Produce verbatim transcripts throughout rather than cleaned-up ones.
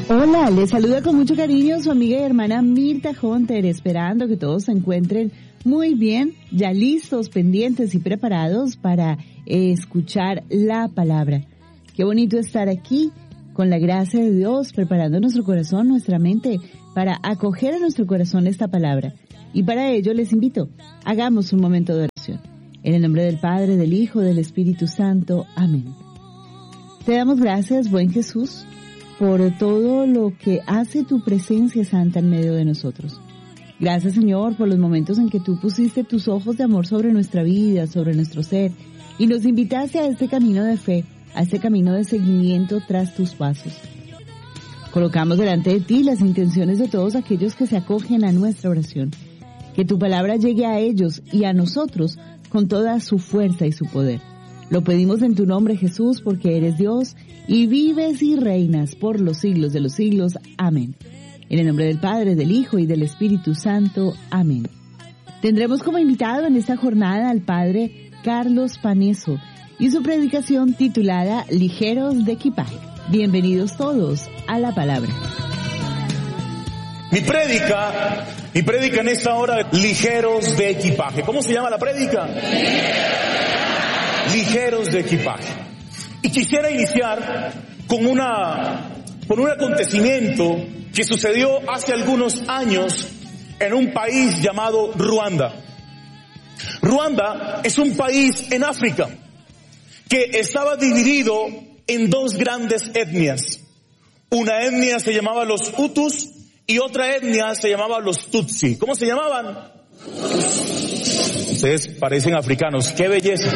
Hola, les saluda con mucho cariño su amiga y hermana Mirta Hunter, esperando que todos se encuentren muy bien, ya listos, pendientes y preparados para escuchar la palabra. Qué bonito estar aquí con la gracia de Dios, preparando nuestro corazón, nuestra mente, para acoger a nuestro corazón esta palabra. Y para ello les invito, hagamos un momento de oración. En el nombre del Padre, del Hijo, del Espíritu Santo. Amén. Te damos gracias, buen Jesús, por todo lo que hace tu presencia santa en medio de nosotros. Gracias, Señor, por los momentos en que tú pusiste tus ojos de amor sobre nuestra vida, sobre nuestro ser, y nos invitaste a este camino de fe, a este camino de seguimiento tras tus pasos. Colocamos delante de ti las intenciones de todos aquellos que se acogen a nuestra oración. Que tu palabra llegue a ellos y a nosotros con toda su fuerza y su poder. Lo pedimos en tu nombre, Jesús, porque eres Dios y vives y reinas por los siglos de los siglos. Amén. En el nombre del Padre, del Hijo y del Espíritu Santo. Amén. Tendremos como invitado en esta jornada al Padre Carlos Paneso y su predicación titulada Ligeros de equipaje. Bienvenidos todos a la palabra. Mi prédica, mi prédica en esta hora, ligeros de equipaje. ¿Cómo se llama la prédica? Ligeros de equipaje. Y quisiera iniciar con una, con un acontecimiento que sucedió hace algunos años en un país llamado Ruanda. Ruanda es un país en África que estaba dividido en dos grandes etnias. Una etnia se llamaba los Hutus y otra etnia se llamaba los Tutsi. ¿Cómo se llamaban? Ustedes parecen africanos. ¡Qué belleza!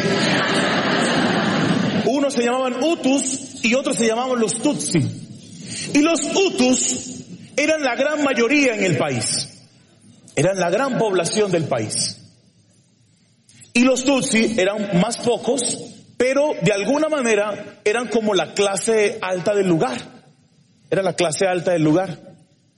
Unos se llamaban Hutus y otros se llamaban los Tutsi. Y los Hutus eran la gran mayoría en el país. Eran la gran población del país. Y los Tutsi eran más pocos, pero de alguna manera eran como la clase alta del lugar. Era la clase alta del lugar.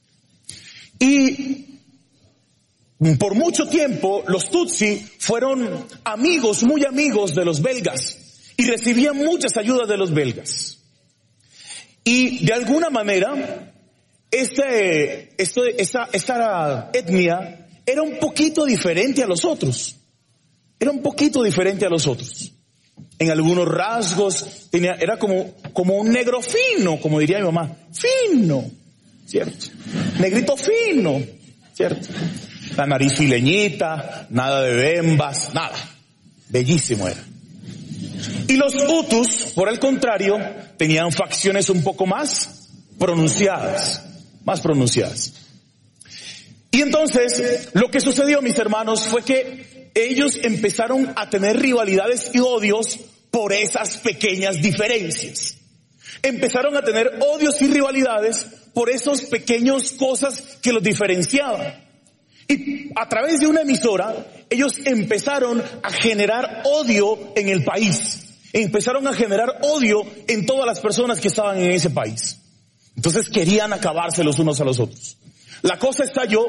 Y por mucho tiempo los Tutsi fueron amigos, muy amigos de los belgas. Y recibían muchas ayudas de los belgas. Y de alguna manera, este, este, esta, esta etnia era un poquito diferente a los otros. Era un poquito diferente a los otros. En algunos rasgos, tenía, era como, como un negro fino, como diría mi mamá. Fino, ¿cierto? Negrito fino, ¿cierto? La nariz fileñita, nada de bembas, nada. Bellísimo era. Y los Hutus, por el contrario, tenían facciones un poco más pronunciadas, más pronunciadas. Y entonces, lo que sucedió, mis hermanos, fue que ellos empezaron a tener rivalidades y odios por esas pequeñas diferencias. Empezaron a tener odios y rivalidades por esas pequeñas cosas que los diferenciaban. Y a través de una emisora, ellos empezaron a generar odio en el país. Empezaron a generar odio en todas las personas que estaban en ese país. Entonces querían acabarse los unos a los otros. La cosa estalló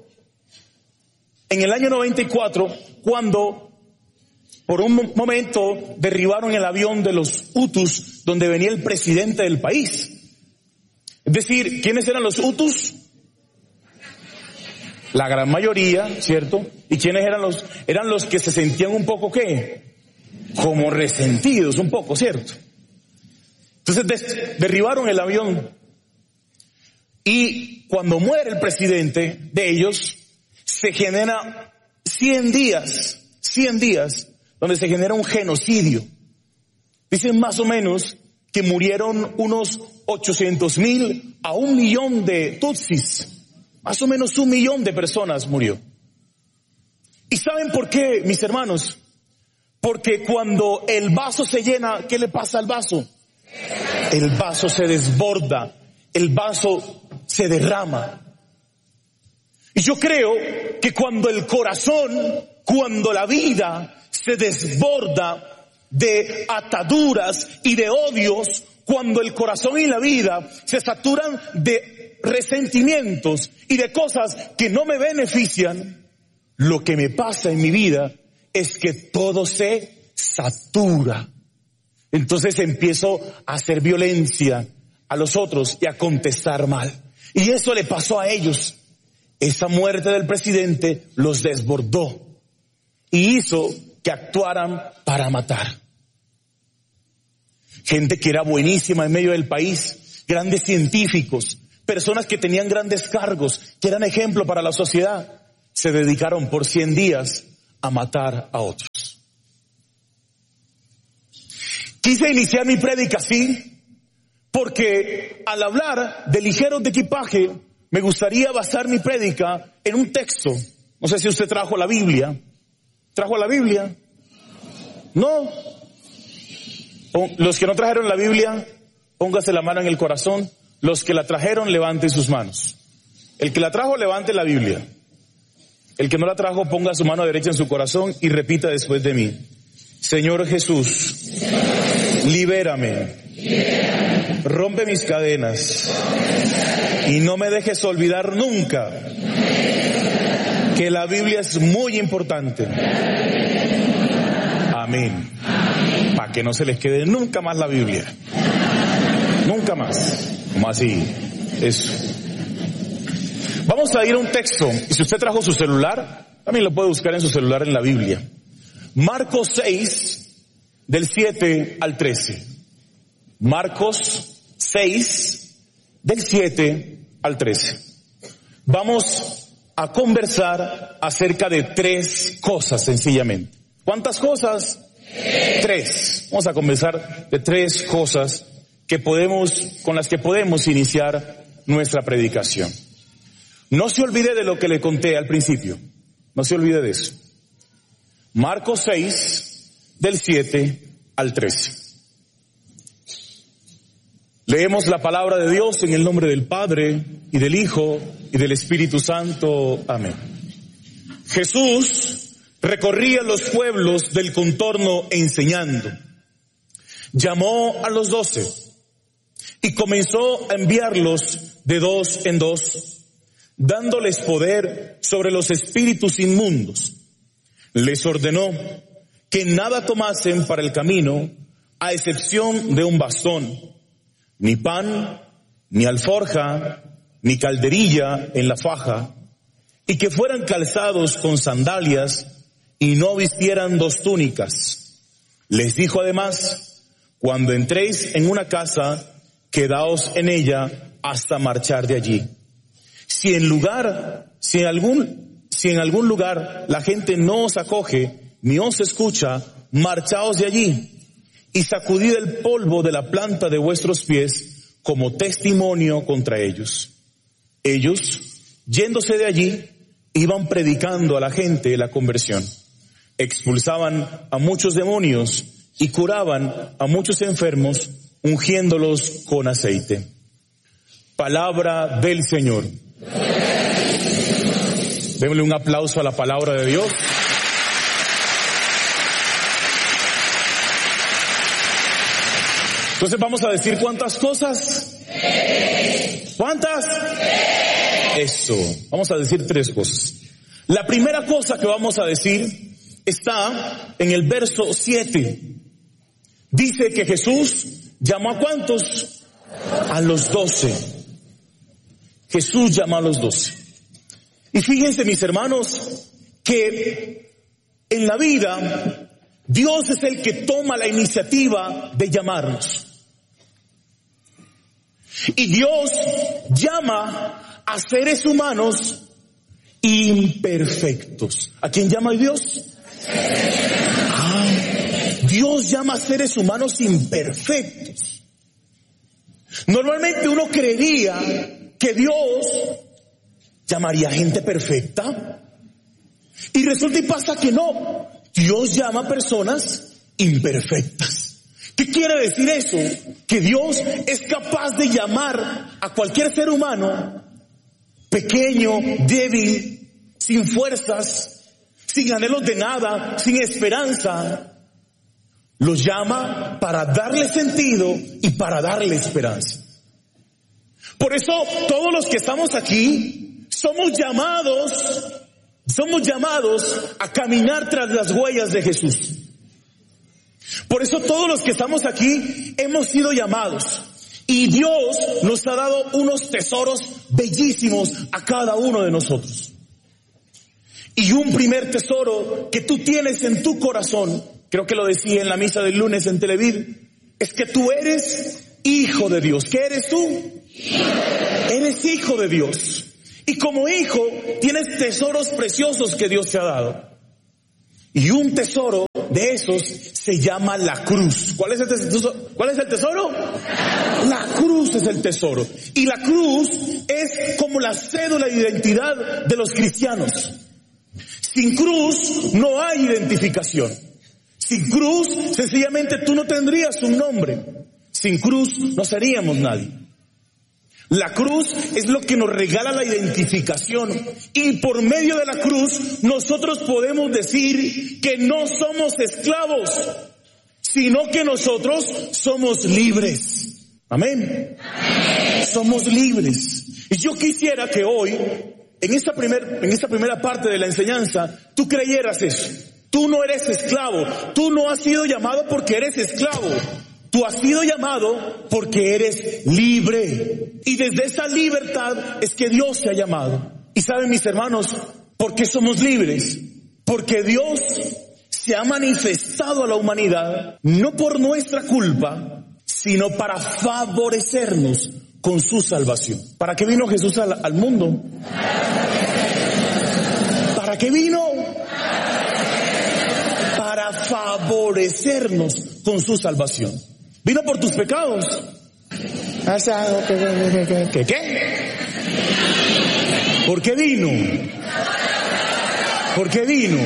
en el año noventa y cuatro, cuando por un momento derribaron el avión de los Hutus, donde venía el presidente del país. Es decir, ¿quiénes eran los Hutus? La gran mayoría, ¿cierto? ¿Y quiénes eran los? Eran los que se sentían un poco, ¿qué? Como resentidos, un poco, ¿cierto? Entonces des- derribaron el avión. Y cuando muere el presidente de ellos, se genera cien días, cien días, donde se genera un genocidio. Dicen más o menos que murieron unos ochocientos mil a un millón de tutsis. Más o menos un millón de personas murió. ¿Y saben por qué, mis hermanos? Porque cuando el vaso se llena, ¿qué le pasa al vaso? El vaso se desborda, el vaso se derrama. Y yo creo que cuando el corazón, cuando la vida se desborda de ataduras y de odios, cuando el corazón y la vida se saturan de resentimientos y de cosas que no me benefician, lo que me pasa en mi vida es que todo se satura. Entonces empiezo a hacer violencia, a los otros y a contestar mal. Y eso le pasó a ellos. Esa muerte del presidente los desbordó y hizo que actuaran para matar. Gente que era buenísima en medio del país, grandes científicos, personas que tenían grandes cargos, que eran ejemplo para la sociedad, se dedicaron por cien días a matar a otros. Quise iniciar mi prédica así, porque al hablar de ligeros de equipaje, me gustaría basar mi prédica en un texto. No sé si usted trajo la Biblia. ¿Trajo la Biblia? No. Los que no trajeron la Biblia, póngase la mano en el corazón. Los que la trajeron, levanten sus manos. El que la trajo, levante la Biblia. El que no la trajo, ponga su mano derecha en su corazón y repita después de mí. Señor Jesús, libérame, rompe mis cadenas y no me dejes olvidar nunca que la Biblia es muy importante. Amén. Para que no se les quede nunca más la Biblia. Nunca más. Como así. Eso. Vamos a ir a un texto. Y si usted trajo su celular, también lo puede buscar en su celular en la Biblia. Marcos seis, del siete al trece. Marcos seis, del siete al trece. Vamos a conversar acerca de tres cosas sencillamente. ¿Cuántas cosas? Tres. Tres. Vamos a conversar de tres cosas que podemos, con las que podemos iniciar nuestra predicación. No se olvide de lo que le conté al principio. No se olvide de eso. Marcos seis, del siete al trece. Leemos la palabra de Dios en el nombre del Padre, y del Hijo, y del Espíritu Santo. Amén. Jesús recorría los pueblos del contorno enseñando. Llamó a los doce y comenzó a enviarlos de dos en dos, dándoles poder sobre los espíritus inmundos. Les ordenó que nada tomasen para el camino, a excepción de un bastón, ni pan, ni alforja, ni calderilla en la faja, y que fueran calzados con sandalias y no vistieran dos túnicas. Les dijo además: cuando entréis en una casa, quedaos en ella hasta marchar de allí. Si en lugar, si en algún Si en algún lugar la gente no os acoge ni os escucha, marchaos de allí y sacudid el polvo de la planta de vuestros pies como testimonio contra ellos. Ellos, yéndose de allí, iban predicando a la gente la conversión. Expulsaban a muchos demonios y curaban a muchos enfermos, ungiéndolos con aceite. Palabra del Señor. Démosle un aplauso a la palabra de Dios. Entonces vamos a decir cuántas cosas. ¿Cuántas? Eso. Vamos a decir tres cosas. La primera cosa que vamos a decir está en el verso siete. Dice que Jesús llamó a ¿cuántos? A los doce. Jesús llamó a los doce. Y fíjense, mis hermanos, que en la vida Dios es el que toma la iniciativa de llamarnos. Y Dios llama a seres humanos imperfectos. ¿A quién llama Dios? Ah, Dios llama a seres humanos imperfectos. Normalmente uno creería que Dios llamaría a gente perfecta. Y resulta y pasa que no. Dios llama a personas imperfectas. ¿Qué quiere decir eso? Que Dios es capaz de llamar a cualquier ser humano, pequeño, débil, sin fuerzas, sin anhelos de nada, sin esperanza. Los llama para darle sentido y para darle esperanza. Por eso todos los que estamos aquí somos llamados, somos llamados a caminar tras las huellas de Jesús. Por eso todos los que estamos aquí hemos sido llamados. Y Dios nos ha dado unos tesoros bellísimos a cada uno de nosotros. Y un primer tesoro que tú tienes en tu corazón, creo que lo decía en la misa del lunes en Televid, es que tú eres hijo de Dios. ¿Qué eres tú? Eres hijo de Dios. Y como hijo tienes tesoros preciosos que Dios te ha dado. Y un tesoro de esos se llama la cruz. ¿Cuál es el tesoro? ¿Cuál es el tesoro? La cruz es el tesoro. Y la cruz es como la cédula de identidad de los cristianos. Sin cruz no hay identificación. Sin cruz, sencillamente tú no tendrías un nombre. Sin cruz no seríamos nadie. La cruz es lo que nos regala la identificación, y por medio de la cruz nosotros podemos decir que no somos esclavos, sino que nosotros somos libres. Amén. Amén. Somos libres. Y yo quisiera que hoy, en esta, primer, en esta primera parte de la enseñanza, tú creyeras eso. Tú no eres esclavo, tú no has sido llamado porque eres esclavo. Tú has sido llamado porque eres libre. Y desde esa libertad es que Dios te ha llamado. Y saben, mis hermanos, ¿por qué somos libres? Porque Dios se ha manifestado a la humanidad, no por nuestra culpa, sino para favorecernos con su salvación. ¿Para qué vino Jesús al, al mundo? ¿Para qué vino? Para favorecernos con su salvación. ¿Vino por tus pecados? ¿Qué qué? ¿Por qué vino? ¿Por qué vino?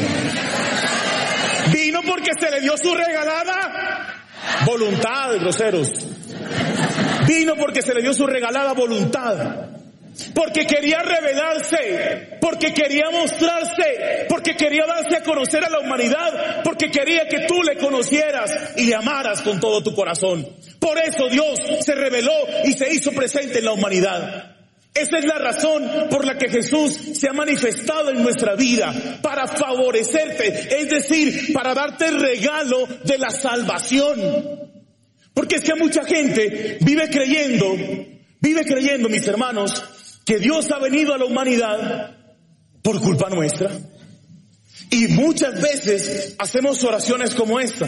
Vino porque se le dio su regalada voluntad, groseros. Vino porque se le dio su regalada voluntad. Porque quería revelarse, porque quería mostrarse, porque quería darse a conocer a la humanidad, porque quería que tú le conocieras y le amaras con todo tu corazón. Por eso Dios se reveló y se hizo presente en la humanidad. Esa es la razón por la que Jesús se ha manifestado en nuestra vida, para favorecerte, es decir, para darte el regalo de la salvación. Porque es que mucha gente vive creyendo, vive creyendo, mis hermanos, que Dios ha venido a la humanidad por culpa nuestra. Y muchas veces hacemos oraciones como esta.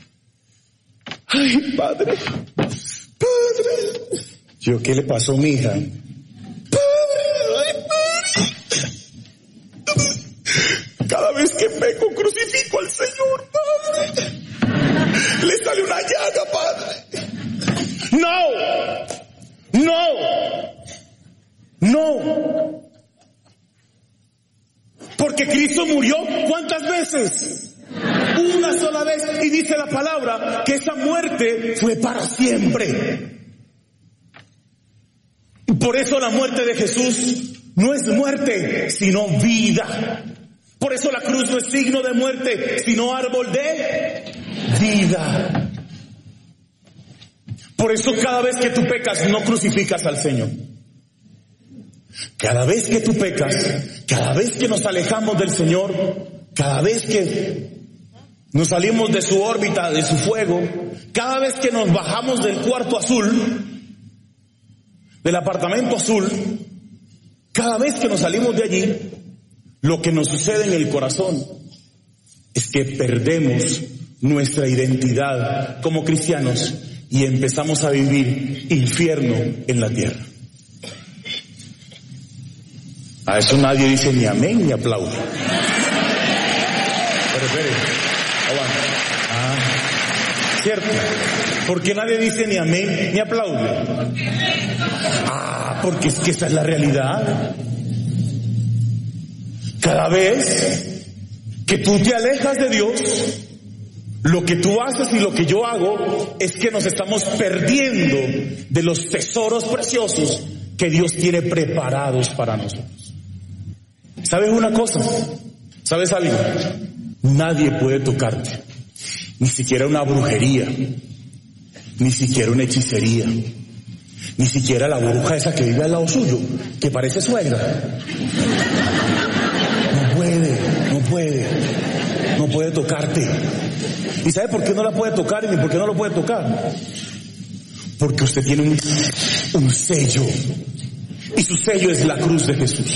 Ay, Padre, Padre. Yo, ¿qué le pasó a mi hija? Padre, ay, Padre. Cada vez que peco, crucifico al Señor, Padre. Le sale una llaga, Padre. No, no. No, porque Cristo murió ¿cuántas veces? Una sola vez, y dice la palabra que esa muerte fue para siempre. Y por eso la muerte de Jesús no es muerte, sino vida. Por eso la cruz no es signo de muerte, sino árbol de vida. Por eso cada vez que tú pecas no crucificas al Señor. Cada vez que tú pecas, cada vez que nos alejamos del Señor, cada vez que nos salimos de su órbita, de su fuego, cada vez que nos bajamos del cuarto azul, del apartamento azul, cada vez que nos salimos de allí, lo que nos sucede en el corazón es que perdemos nuestra identidad como cristianos y empezamos a vivir infierno en la tierra. A eso nadie dice ni amén ni aplaude. Pero espere, aguanta. Ah, cierto. ¿Por qué nadie dice ni amén ni aplaude? Ah, porque es que esa es la realidad. Cada vez que tú te alejas de Dios, lo que tú haces y lo que yo hago es que nos estamos perdiendo de los tesoros preciosos que Dios tiene preparados para nosotros. ¿Sabes una cosa? ¿Sabes algo? Nadie puede tocarte. Ni siquiera una brujería. Ni siquiera una hechicería. Ni siquiera la bruja esa que vive al lado suyo, que parece suegra. No puede, no puede. No puede tocarte. ¿Y sabe por qué no la puede tocar y ni por qué no lo puede tocar? Porque usted tiene un, un sello. Y su sello es la cruz de Jesús.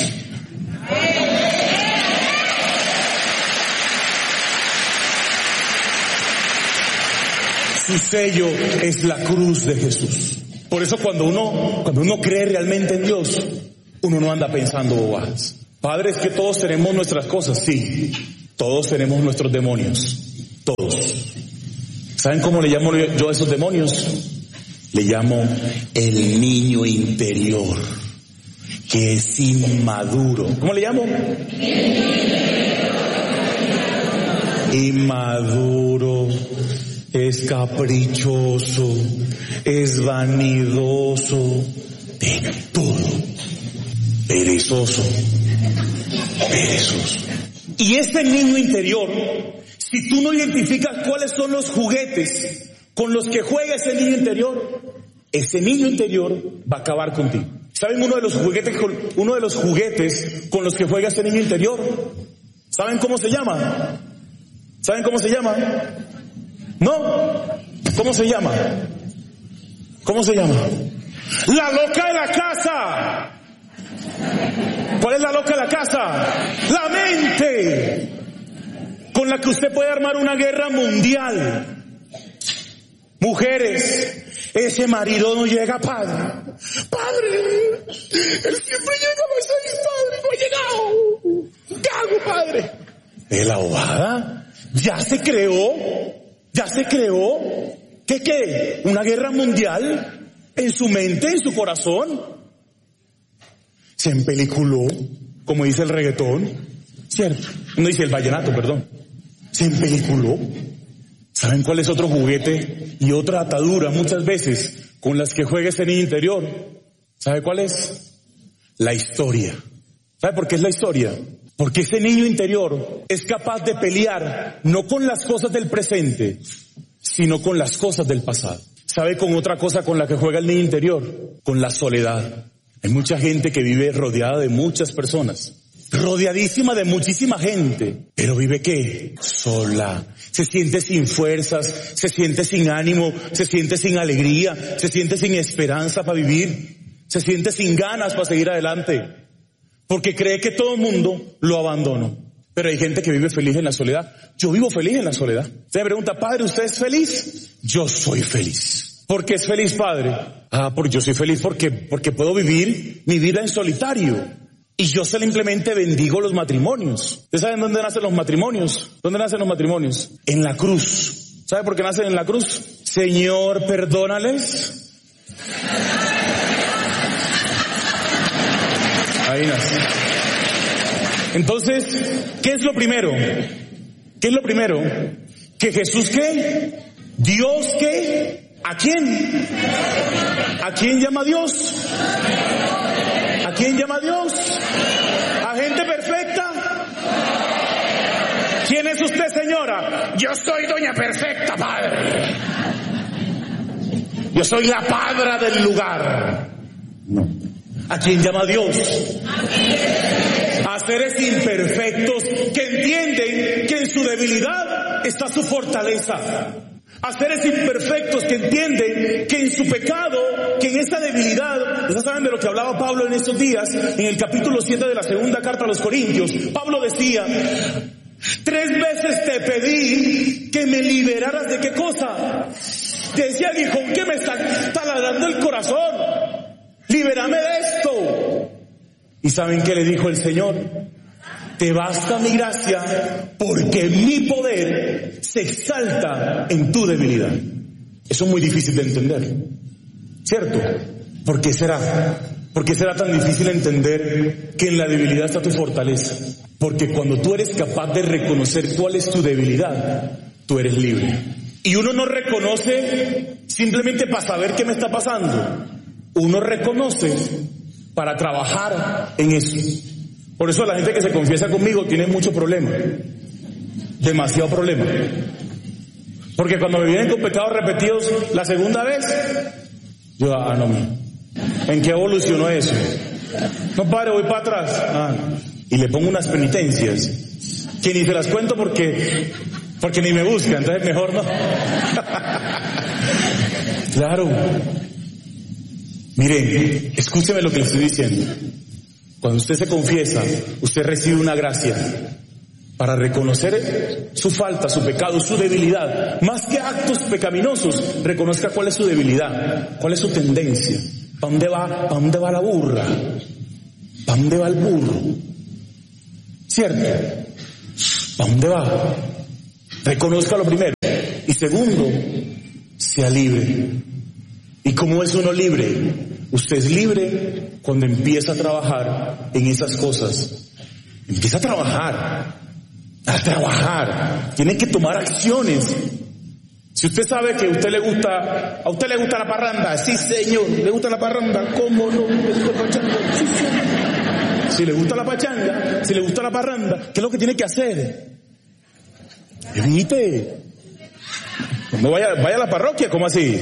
Su sello es la cruz de Jesús. Por eso cuando uno, cuando uno cree realmente en Dios, uno no anda pensando bobadas. Padre, es que todos tenemos nuestras cosas, sí. Todos tenemos nuestros demonios. Todos. ¿Saben cómo le llamo yo a esos demonios? Le llamo el niño interior, que es inmaduro. ¿Cómo le llamo? Inmaduro, es caprichoso, es vanidoso, de todo. Perezoso, perezoso. Y ese niño interior, si tú no identificas cuáles son los juguetes con los que juega ese niño interior, ese niño interior va a acabar contigo. ¿Saben uno de los juguetes con, uno de los juguetes con los que juega ese niño interior? ¿Saben cómo se llama? ¿Saben cómo se llama? ¿No? ¿Cómo se llama? ¿Cómo se llama? La loca de la casa. ¿Cuál es la loca de la casa? La mente, con la que usted puede armar una guerra mundial. Mujeres, ese marido no llega, padre. Padre, él siempre llega a las seis, padre, no ha llegado. ¿Qué hago, padre? ¿Es la bobada? Ya se creó, ya se creó. ¿Qué qué? ¿Una guerra mundial? En su mente, en su corazón. Se empeliculó, como dice el reggaetón, ¿cierto? No dice el vallenato, perdón. Se empeliculó. ¿Saben cuál es otro juguete y otra atadura muchas veces con las que juega ese niño interior? ¿Sabe cuál es? La historia. ¿Sabe por qué es la historia? Porque ese niño interior es capaz de pelear no con las cosas del presente, sino con las cosas del pasado. ¿Sabe con otra cosa con la que juega el niño interior? Con la soledad. Hay mucha gente que vive rodeada de muchas personas, rodeadísima de muchísima gente, pero vive ¿qué? Sola. Se siente sin fuerzas, se siente sin ánimo, se siente sin alegría, se siente sin esperanza para vivir, se siente sin ganas para seguir adelante, porque cree que todo el mundo lo abandonó. Pero hay gente que vive feliz en la soledad. Yo vivo feliz en la soledad. Usted me pregunta, padre, ¿usted es feliz? Yo soy feliz. ¿Por qué es feliz, padre? Ah, porque yo soy feliz porque, porque puedo vivir mi vida en solitario. Y yo simplemente bendigo los matrimonios. ¿Ustedes saben dónde nacen los matrimonios? ¿Dónde nacen los matrimonios? En la cruz. ¿Sabe por qué nacen en la cruz? Señor, perdónales. Ahí nace. Entonces, ¿qué es lo primero? ¿Qué es lo primero? ¿Que Jesús qué? ¿Dios qué? ¿A quién? ¿A quién llama Dios? ¿A quién llama Dios? ¿A gente perfecta? ¿Quién es usted, señora? Yo soy doña perfecta, padre. Yo soy la padra del lugar. No. ¿A quién llama Dios? A seres imperfectos que entienden que en su debilidad está su fortaleza. A seres imperfectos que entienden que en su pecado, que en esa debilidad, ¿ustedes saben de lo que hablaba Pablo en estos días? En el capítulo siete de la segunda carta a los Corintios, Pablo decía, tres veces te pedí que me liberaras de qué cosa. Decía, dijo, ¿qué me está taladrando el corazón? Libérame de esto. ¿Y saben qué le dijo el Señor? Te basta mi gracia porque mi poder se exalta en tu debilidad. Eso es muy difícil de entender, ¿cierto? ¿Por qué será? ¿Por qué será tan difícil entender que en la debilidad está tu fortaleza? Porque cuando tú eres capaz de reconocer cuál es tu debilidad, tú eres libre. Y uno no reconoce simplemente para saber qué me está pasando. Uno reconoce para trabajar en eso. Por eso la gente que se confiesa conmigo tiene mucho problema. Demasiado problema. Porque cuando me vienen con pecados repetidos la segunda vez, yo, ah, no, ¿en qué evolucionó eso? No, padre, voy para atrás. Ah, y le pongo unas penitencias que ni se las cuento porque, porque ni me busca, entonces mejor no. Claro, Miren, escúcheme lo que le estoy diciendo. Cuando usted se confiesa, usted recibe una gracia para reconocer su falta, su pecado, su debilidad. Más que actos pecaminosos, reconozca cuál es su debilidad, cuál es su tendencia. ¿Para dónde va, para dónde va la burra? ¿Para dónde va el burro? ¿Cierto? ¿Para dónde va? Reconozca lo primero. Y segundo, sea libre. ¿Y cómo es uno libre? Usted es libre cuando empieza a trabajar en esas cosas. Empieza a trabajar. A trabajar. Tiene que tomar acciones. Si usted sabe que a usted le gusta, a usted le gusta la parranda, sí señor, le gusta la parranda, ¿cómo no? ¿Le gusta la pachanga? Sí, señor. Si le gusta la pachanga, si le gusta la parranda, ¿qué es lo que tiene que hacer? Evite. No vaya, vaya a la parroquia, ¿cómo así?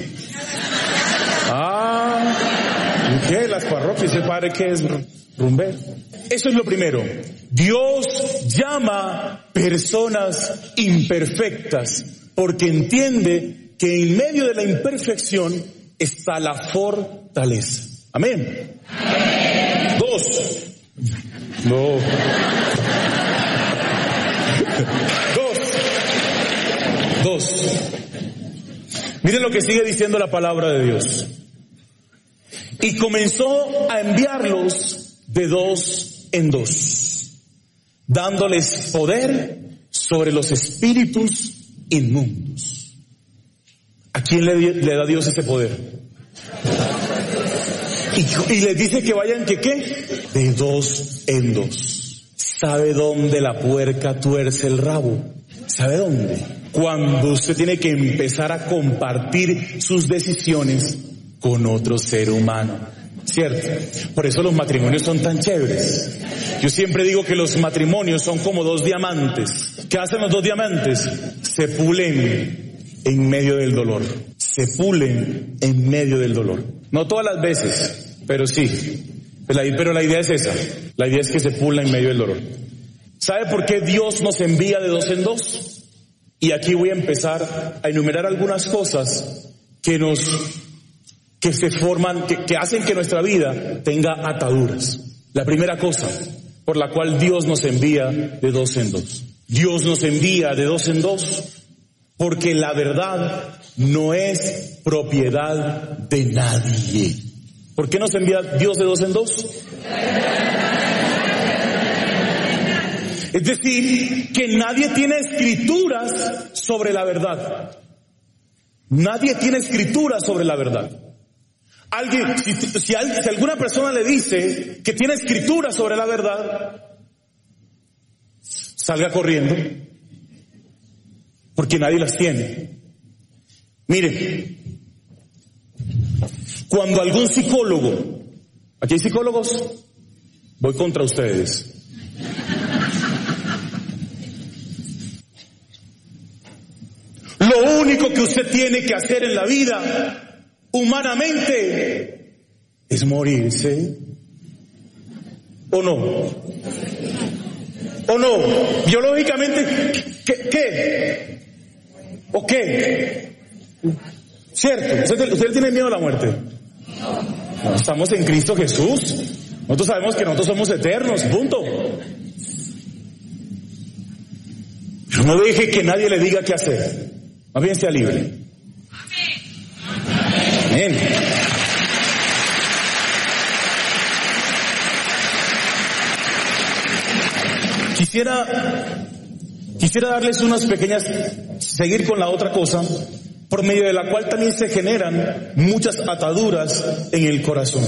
Ah, ¿qué? Las parroquias, ese padre que es rumbero. Eso es lo primero. Dios llama personas imperfectas porque entiende que en medio de la imperfección está la fortaleza. Amén. Amén. Dos. No. Dos. Dos. Miren lo que sigue diciendo la palabra de Dios. Y comenzó a enviarlos de dos en dos, dándoles poder sobre los espíritus inmundos. ¿A quién le, le da Dios ese poder? Y, y les dice que vayan, ¿que qué? De dos en dos. ¿Sabe dónde la puerca tuerce el rabo? ¿Sabe dónde? Cuando usted tiene que empezar a compartir sus decisiones con otro ser humano. ¿Cierto? Por eso los matrimonios son tan chéveres. Yo siempre digo que los matrimonios son como dos diamantes. ¿Qué hacen los dos diamantes? Se pulen en medio del dolor. Se pulen en medio del dolor. No todas las veces, pero sí. Pero la idea es esa. La idea es que se pula en medio del dolor. ¿Sabe por qué Dios nos envía de dos en dos? Y aquí voy a empezar a enumerar algunas cosas que nos... que se forman, que, que hacen que nuestra vida tenga ataduras. La primera cosa por la cual Dios nos envía de dos en dos. Dios nos envía de dos en dos porque la verdad no es propiedad de nadie. ¿Por qué nos envía Dios de dos en dos? Es decir, que nadie tiene escrituras sobre la verdad. Nadie tiene escrituras sobre la verdad. Alguien, si, si, si alguna persona le dice que tiene escritura sobre la verdad, salga corriendo, porque nadie las tiene. Mire, cuando algún psicólogo, ¿aquí hay psicólogos? Voy contra ustedes. Lo único que usted tiene que hacer en la vida humanamente es morirse. ¿O no? ¿O no? Biológicamente, ¿qué? ¿Qué? ¿O qué? ¿Cierto? ¿Usted, usted tiene miedo a la muerte? No, estamos en Cristo Jesús. Nosotros sabemos que nosotros somos eternos, punto. Pero no deje que nadie le diga qué hacer. Más bien sea libre. Amén. Quisiera, quisiera darles unas pequeñas, seguir con la otra cosa, por medio de la cual también se generan muchas ataduras en el corazón.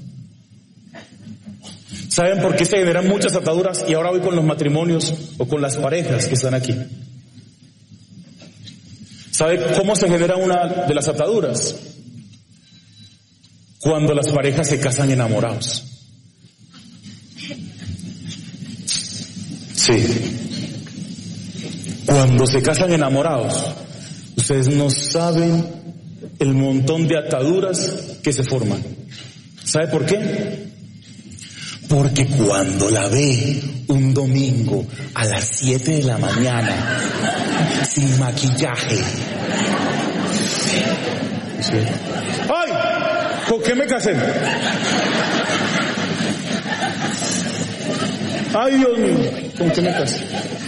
¿Saben por qué se generan muchas ataduras? Y ahora voy con los matrimonios o con las parejas que están aquí. ¿Sabe cómo se genera una de las ataduras? Cuando las parejas se casan enamorados. Sí. Cuando se casan enamorados, ustedes no saben el montón de ataduras que se forman. ¿Sabe por qué? Porque cuando la ve un domingo a las siete de la mañana, sin maquillaje. ¿Sí? ¡Ay! ¿Con qué me casé? Ay, Dios mío, ¿con qué me casé?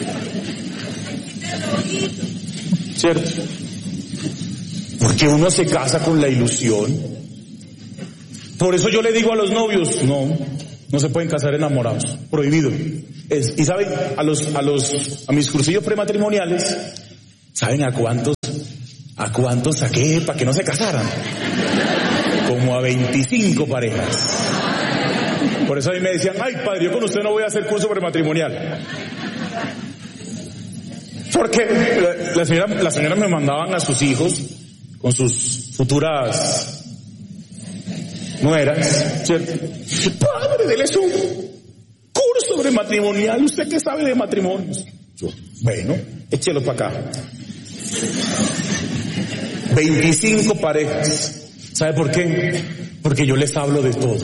¿Cierto? Porque uno se casa con la ilusión. Por eso yo le digo a los novios, no, no se pueden casar enamorados, prohibido. Es, y saben, a los, a los, a mis cursillos prematrimoniales, ¿saben a cuántos, a cuántos saqué para que no se casaran? Como a veinticinco parejas. Por eso a mí me decían, ay padre, yo con usted no voy a hacer curso prematrimonial. Porque la, la señora, las señoras me mandaban a sus hijos con sus futuras nueras, ¿cierto? Padre, dele su curso de matrimonial, ¿usted qué sabe de matrimonios? Yo, bueno, échelo para acá. veinticinco parejas. ¿Sabe por qué? Porque yo les hablo de todo.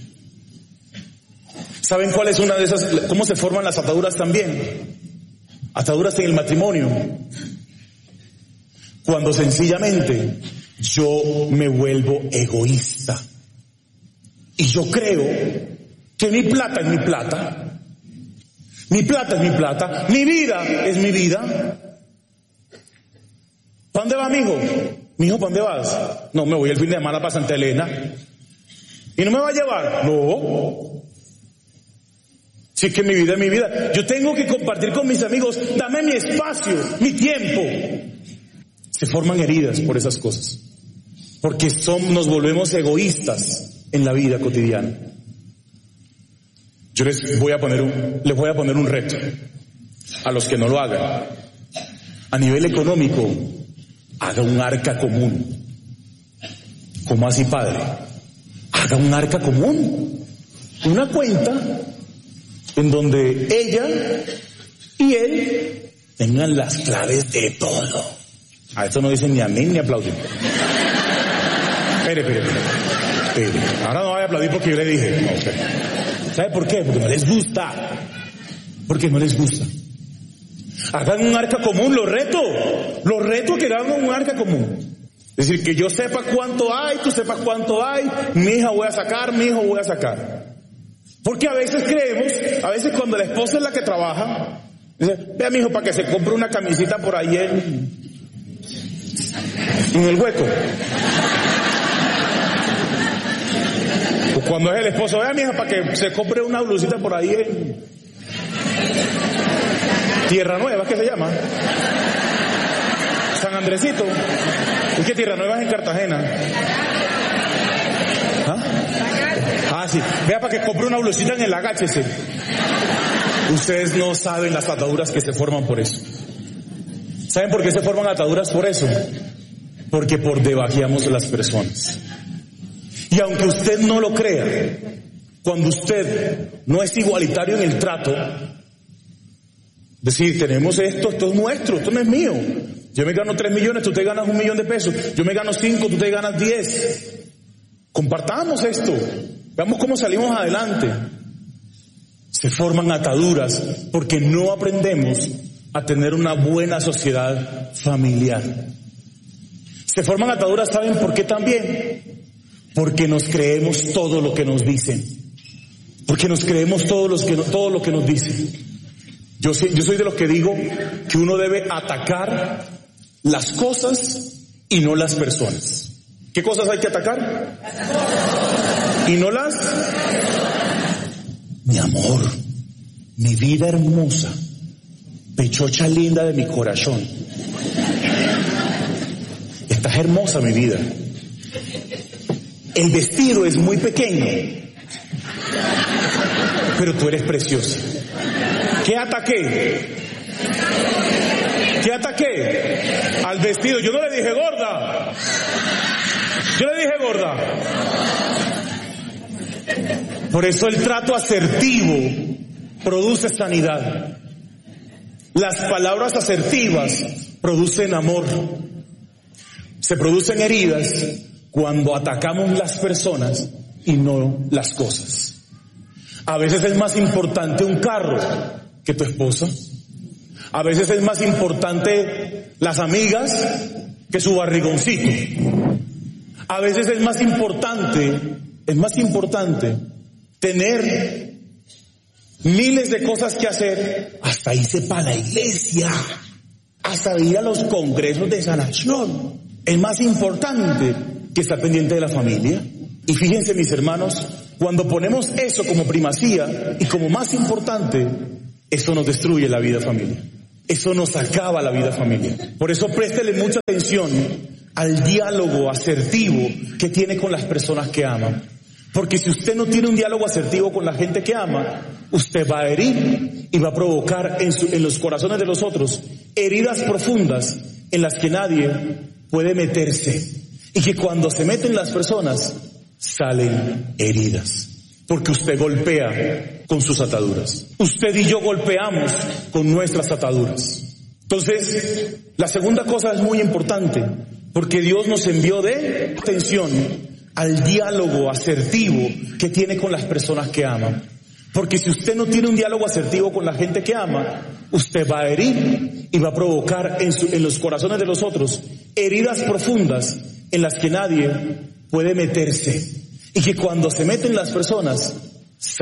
¿Saben cuál es una de esas? ¿Cómo se forman las ataduras también? Ataduras en el matrimonio. Cuando sencillamente yo me vuelvo egoísta. Y yo creo que mi plata es mi plata. Mi plata es mi plata. Mi vida es mi vida. ¿Para dónde va, mijo? Mijo, ¿para dónde vas? No, me voy el fin de semana para Santa Elena. ¿Y no me va a llevar? No. Sí, que mi vida es mi vida. Yo tengo que compartir con mis amigos. Dame mi espacio, mi tiempo. Se forman heridas por esas cosas. Porque son, nos volvemos egoístas en la vida cotidiana. Yo les voy a poner un, les voy a poner un reto a los que no lo hagan. A nivel económico, haga un arca común. ¿Cómo así, padre? Haga un arca común. Una cuenta en donde ella y él tengan las claves de todo. A esto no dicen ni amén ni aplauden. Espere, espere, espere. Ahora no voy a aplaudir porque yo le dije. No, espere. ¿Sabe por qué? Porque no les gusta. Porque no les gusta. Hagan un arca común, los reto. Los reto que hagan un arca común. Es decir, que yo sepa cuánto hay, tú sepas cuánto hay, mi hija voy a sacar, mi hijo voy a sacar. Porque a veces creemos, a veces cuando la esposa es la que trabaja, dice, vea mi hijo para que se compre una camisita por ahí en, en el hueco. O cuando es el esposo, vea mi hija para que se compre una blusita por ahí en Tierra Nueva, ¿qué se llama? San Andresito. Es que Tierra Nueva es en Cartagena. ¿Ah? Ah, sí. Vea para que compre una blusita en el agáchese. Ustedes no saben las ataduras que se forman por eso. ¿Saben por qué se forman ataduras por eso? Porque por debajeamos a las personas. Y aunque usted no lo crea, cuando usted no es igualitario en el trato, decir, tenemos esto, esto es nuestro, esto no es mío. Yo me gano tres millones, tú te ganas un millón de pesos. Yo me gano cinco, tú te ganas diez. Compartamos esto. Veamos cómo salimos adelante. Se forman ataduras porque no aprendemos a tener una buena sociedad familiar. Se forman ataduras, ¿saben por qué también? Porque nos creemos todo lo que nos dicen. Porque nos creemos todo, los que, todo lo que nos dicen. Yo, yo soy de los que digo que uno debe atacar las cosas y no las personas. ¿Qué cosas hay que atacar? Y no las... Mi amor, mi vida hermosa, pechocha linda de mi corazón. Estás hermosa, mi vida. El vestido es muy pequeño, pero tú eres preciosa. ¿Qué ataqué? ¿Qué ataqué? Al vestido. Yo no le dije gorda. Yo le dije gorda. Por eso el trato asertivo produce sanidad. Las palabras asertivas producen amor. Se producen heridas cuando atacamos las personas y no las cosas. A veces es más importante un carro que tu esposa. A veces es más importante las amigas que su barrigoncito. A veces es más importante, es más importante tener miles de cosas que hacer, hasta irse para la iglesia, hasta ir a los congresos de sanación. Es más importante que estar pendiente de la familia. Y fíjense, mis hermanos, cuando ponemos eso como primacía y como más importante, eso nos destruye la vida familiar. Eso nos acaba la vida familiar. Por eso préstele mucha atención al diálogo asertivo que tiene con las personas que ama. Porque si usted no tiene un diálogo asertivo con la gente que ama, usted va a herir y va a provocar en, su, en los corazones de los otros heridas profundas en las que nadie puede meterse. Y que cuando se meten las personas, salen heridas. Porque usted golpea con sus ataduras. Usted y yo golpeamos con nuestras ataduras. Entonces, la segunda cosa es muy importante, porque Dios nos envió de atención al diálogo asertivo que tiene con las personas que ama. Porque si usted no tiene un diálogo asertivo con la gente que ama, usted va a herir y va a provocar en, su, en los corazones de los otros heridas profundas en las que nadie puede meterse. Y que cuando se meten las personas,